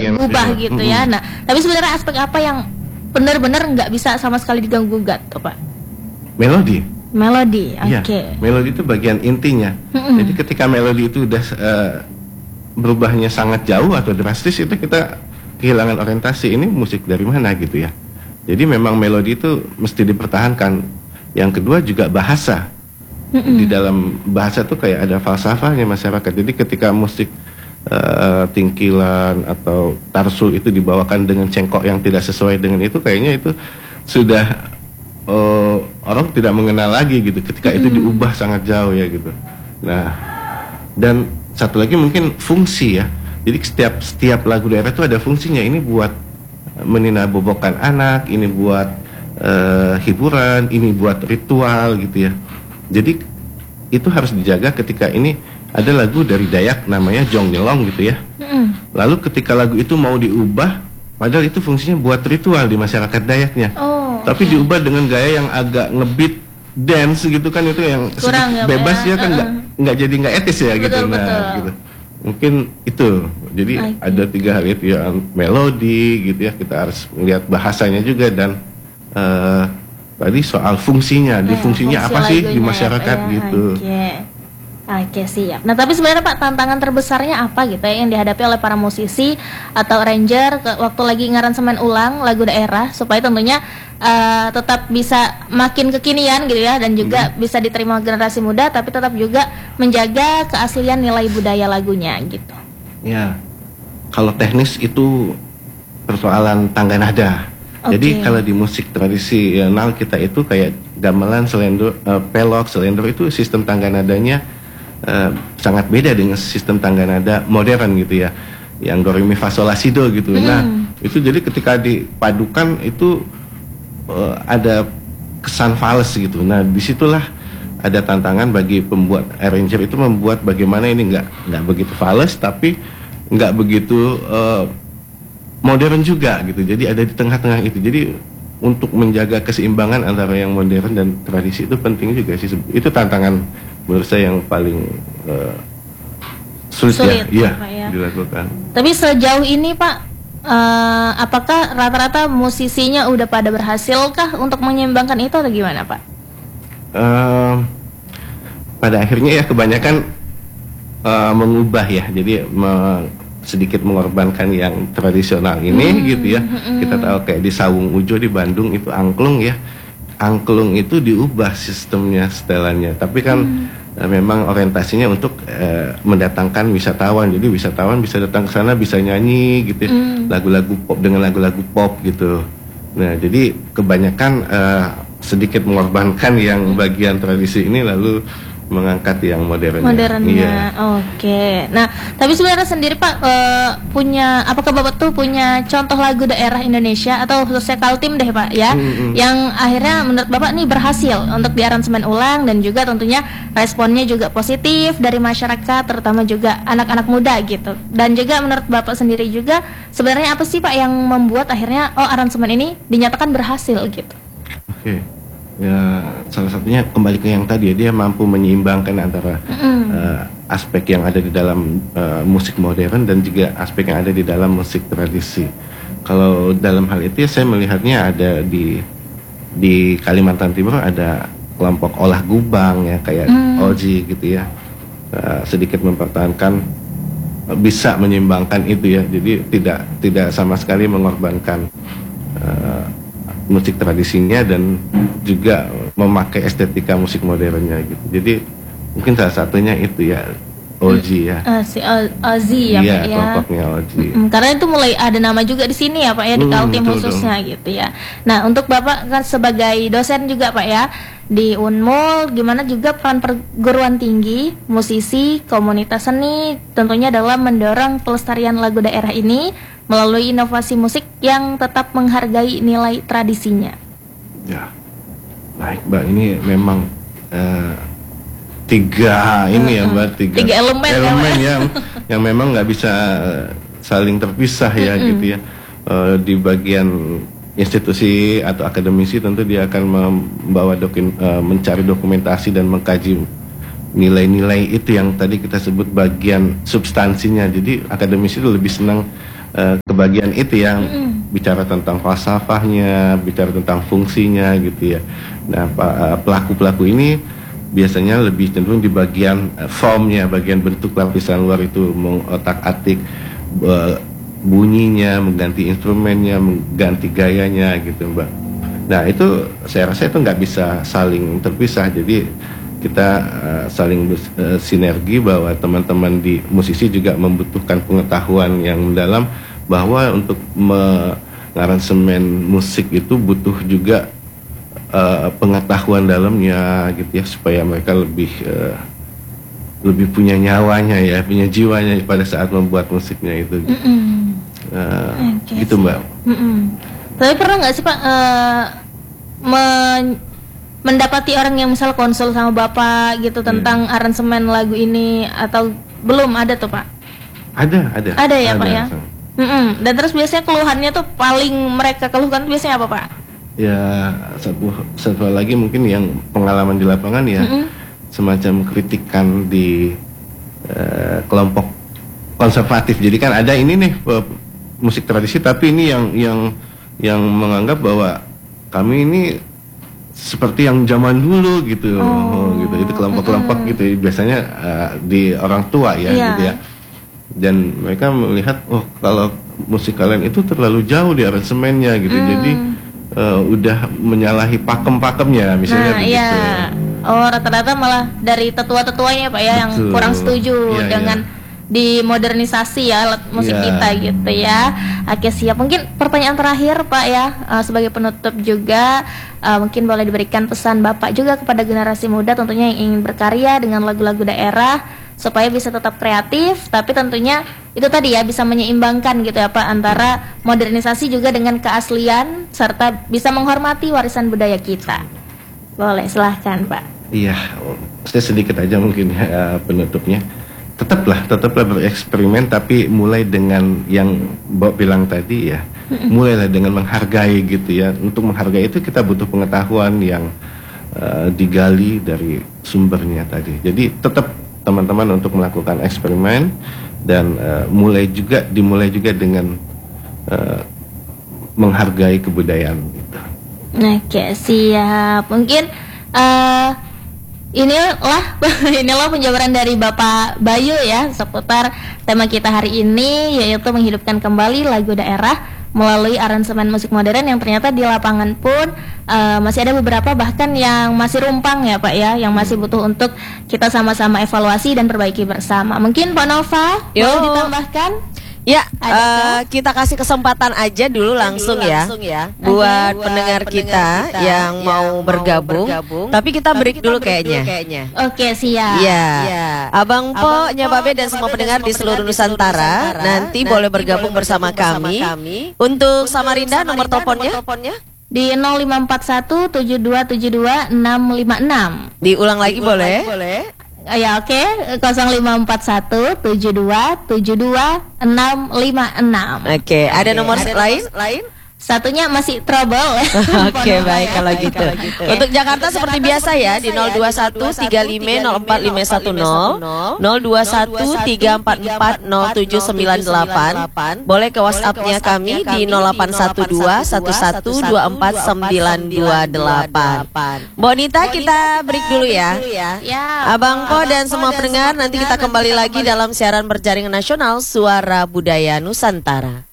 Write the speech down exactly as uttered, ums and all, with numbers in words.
diubah gitu mm-hmm. ya. Nah, tapi sebenarnya aspek apa yang benar-benar nggak bisa sama sekali diganggu-gugat, tuh Pak? Melodi. Melodi, oke. Okay. Ya, melodi itu bagian intinya. Mm-hmm. Jadi ketika melodi itu udah uh, berubahnya sangat jauh atau drastis, itu kita kehilangan orientasi. Ini musik dari mana gitu ya. Jadi memang melodi itu mesti dipertahankan. Yang kedua juga bahasa. Mm-hmm. Di dalam bahasa tuh kayak ada falsafahnya masyarakat. Jadi ketika musik uh, tingkilan atau tarsul itu dibawakan dengan cengkok yang tidak sesuai dengan itu, kayaknya itu sudah Uh, orang tidak mengenal lagi gitu ketika mm. itu diubah sangat jauh ya gitu. Nah, dan satu lagi mungkin fungsi ya. Jadi setiap setiap lagu daerah itu ada fungsinya. Ini buat meninabobokan anak, ini buat uh, hiburan, ini buat ritual gitu ya. Jadi itu harus dijaga. Ketika ini ada lagu dari Dayak namanya Jong Nyelong gitu ya. Mm. Lalu ketika lagu itu mau diubah, padahal itu fungsinya buat ritual di masyarakat Dayaknya. Oh. Tapi diubah dengan gaya yang agak ngebeat dance gitu kan, itu yang kurang ya, bebas ya, ya kan, nggak uh -uh. nggak jadi nggak etis ya. Betul, gitu nah betul. Gitu mungkin itu jadi okay. ada tiga hal itu ya, melodi gitu ya, kita harus melihat bahasanya juga, dan uh, tadi soal fungsinya, di eh, fungsinya fungsi apa sih di masyarakat ya, gitu. Okay. Oke, siap. Nah, tapi sebenarnya Pak, tantangan terbesarnya apa gitu ya yang dihadapi oleh para musisi atau arranger ke, waktu lagi ngaransemen ulang lagu daerah supaya tentunya uh, tetap bisa makin kekinian gitu ya, dan juga hmm. bisa diterima generasi muda, tapi tetap juga menjaga keaslian nilai budaya lagunya gitu. Ya, kalau teknis itu persoalan tangga nada. Okay. Jadi kalau di musik tradisional kita itu kayak gamelan, selendor, uh, pelok, selendor itu sistem tangga nadanya Uh, sangat beda dengan sistem tangga nada modern gitu ya, yang do re mi fa sol la si do gitu. Hmm. Nah itu jadi ketika dipadukan itu uh, ada kesan fals gitu. Nah disitulah ada tantangan bagi pembuat arranger itu membuat bagaimana ini nggak nggak begitu fals tapi nggak begitu uh, modern juga gitu. Jadi ada di tengah-tengah itu. Jadi untuk menjaga keseimbangan antara yang modern dan tradisi itu penting juga sih. Itu tantangan menurut saya yang paling uh, sulit, sulit ya, ya dilakukan. Tapi sejauh ini Pak, uh, apakah rata-rata musisinya udah pada berhasilkah untuk menyeimbangkan itu atau gimana Pak? Uh, pada akhirnya ya kebanyakan uh, mengubah ya, jadi me sedikit mengorbankan yang tradisional ini hmm, gitu ya. Hmm. Kita tahu kayak di Sawung Ujo di Bandung itu angklung ya. Angklung itu diubah sistemnya, setelannya, tapi kan hmm. uh, memang orientasinya untuk uh, mendatangkan wisatawan. Jadi wisatawan bisa datang ke sana, bisa nyanyi gitu, hmm. lagu-lagu pop dengan lagu-lagu pop gitu. Nah, jadi kebanyakan uh, sedikit mengorbankan yang bagian tradisi ini, lalu mengangkat yang modernnya. Modernnya, iya. Oke. Nah, tapi sebenarnya sendiri Pak e, punya, apakah Bapak tuh punya contoh lagu daerah Indonesia atau khususnya Kaltim deh Pak ya, mm-hmm. yang akhirnya menurut Bapak nih berhasil untuk diaransemen ulang dan juga tentunya responnya juga positif dari masyarakat, terutama juga anak-anak muda gitu. Dan juga menurut Bapak sendiri juga sebenarnya apa sih Pak yang membuat akhirnya oh aransemen ini dinyatakan berhasil gitu? Oke. Okay. Ya, salah satunya kembali ke yang tadi ya, dia mampu menyeimbangkan antara mm. uh, aspek yang ada di dalam uh, musik modern dan juga aspek yang ada di dalam musik tradisi. Kalau dalam hal itu ya, saya melihatnya ada di di Kalimantan Timur ada kelompok olah gubang ya, kayak mm. Oji gitu ya, uh, sedikit mempertahankan, uh, bisa menyeimbangkan itu ya, jadi tidak tidak sama sekali mengorbankan uh, musik tradisinya dan juga memakai estetika musik modernnya gitu. Jadi mungkin salah satunya itu ya Oji ya. Uh, si Oji ya, iya, Pak ya. kelompoknya Oji. Mm-hmm. Karena itu mulai ada nama juga di sini ya Pak ya, di Kaltim hmm, khususnya dong. Gitu ya. Nah, untuk Bapak kan sebagai dosen juga Pak ya di Unmul, gimana juga peran perguruan tinggi, musisi, komunitas seni tentunya dalam mendorong pelestarian lagu daerah ini melalui inovasi musik yang tetap menghargai nilai tradisinya. Ya, baik Mbak, ini memang uh, tiga ini ya Mbak, tiga, tiga elemen, elemen ya, yang, yang memang nggak bisa saling terpisah ya mm-hmm. gitu ya. Uh, di bagian institusi atau akademisi tentu dia akan membawa dokin, uh, mencari dokumentasi dan mengkaji nilai-nilai itu yang tadi kita sebut bagian substansinya. Jadi akademisi itu lebih senang uh, kebagian itu yang Mm-mm. bicara tentang falsafahnya, bicara tentang fungsinya gitu ya. Nah, pa- pelaku-pelaku ini biasanya lebih cenderung di bagian uh, formnya, bagian bentuk lapisan luar itu, mengotak-atik uh, bunyinya, mengganti instrumennya, mengganti gayanya gitu, Mbak. Nah, itu saya rasa itu nggak bisa saling terpisah. Jadi kita uh, saling uh, sinergi, bahwa teman-teman di musisi juga membutuhkan pengetahuan yang mendalam, bahwa untuk mengaransemen musik itu butuh juga uh, pengetahuan dalamnya gitu ya, supaya mereka lebih uh, lebih punya nyawanya ya, punya jiwanya pada saat membuat musiknya itu. Mm-mm. Uh, Oke, gitu sih. Mbak. Mm-mm. Tapi pernah nggak sih Pak uh, men- mendapati orang yang misal konsul sama Bapak gitu tentang aransemen lagu ini, atau belum ada tuh Pak? Ada, ada. Ada ya Pak ya? Mm-mm. Dan terus biasanya keluhannya tuh paling mereka keluhkan biasanya apa Pak? Ya, satu, satu hal lagi mungkin yang pengalaman di lapangan ya, Mm-mm. semacam kritikan di uh, kelompok konservatif. Jadi kan ada ini nih uh, musik tradisi, tapi ini yang yang yang menganggap bahwa kami ini seperti yang zaman dulu gitu, Oh, gitu. Itu kelompok-kelompok gitu. Biasanya uh, di orang tua ya, Iya. gitu ya. Dan mereka melihat, oh kalau musik kalian itu terlalu jauh di aransemennya gitu. Hmm. Jadi uh, udah menyalahi pakem-pakemnya misalnya Nah, begitu. iya. Oh, rata-rata malah dari tetua-tetuanya Pak ya yang Betul. kurang setuju Iya, dengan dimodernisasi ya alat musik Iya. kita gitu ya. Oke, siap. Mungkin pertanyaan terakhir Pak ya, uh, sebagai penutup juga, uh, mungkin boleh diberikan pesan Bapak juga kepada generasi muda tentunya yang ingin berkarya dengan lagu-lagu daerah, supaya bisa tetap kreatif, tapi tentunya itu tadi ya, bisa menyeimbangkan gitu ya Pak, antara modernisasi juga dengan keaslian, serta bisa menghormati warisan budaya kita. Boleh, silahkan Pak. Iya, saya sedikit aja mungkin ya, penutupnya. Tetaplah, tetaplah bereksperimen, tapi mulai dengan yang Mbak bilang tadi ya, mulailah dengan menghargai gitu ya. Untuk menghargai itu kita butuh pengetahuan yang uh, digali dari sumbernya tadi. Jadi tetap teman-teman untuk melakukan eksperimen, dan uh, mulai juga dimulai juga dengan uh, menghargai kebudayaan gitu. Oke, siap. Mungkin uh, inilah inilah penjabaran dari Bapak Bayu ya seputar tema kita hari ini, yaitu menghidupkan kembali lagu daerah melalui aransemen musik modern, yang ternyata di lapangan pun uh, masih ada beberapa bahkan yang masih rumpang ya Pak ya, yang masih butuh untuk kita sama-sama evaluasi dan perbaiki bersama. Mungkin Pak Nova Yo. boleh ditambahkan? Ya, Ada eh, kita kasih kesempatan aja dulu langsung, dulu ya, langsung ya. buat Buat pendengar kita, pendengar kita yang yang mau mau bergabung. bergabung. Tapi kita Tapi break kita dulu break dulu kayaknya. kayaknya. Oke, siap. Iya, Iya. Abang Po, Abang Po, Nyababe dan semua pendengar di seluruh Nusantara, nanti boleh bergabung bersama kami. Untuk Samarinda, nomor teleponnya Di nol lima empat satu tujuh dua tujuh dua enam lima enam. diulang lagi boleh. Ah, ya oke, nol lima empat satu tujuh dua tujuh dua enam lima enam. Oke, ada nomor lain? lain? Satunya masih trouble. Oke, baik kalau Baik, gitu. kalau gitu. Untuk Jakarta seperti biasa ya, di nol dua satu tiga lima nol empat lima satu nol, nol dua satu tiga empat empat nol tujuh sembilan delapan. Boleh ke WhatsApp-nya kami di nol delapan satu dua satu satu dua empat sembilan dua delapan. Bonita, kita break dulu ya. Ya. Abang Po dan semua pendengar, nanti kita kembali lagi dalam siaran berjaringan nasional Suara Budaya Nusantara.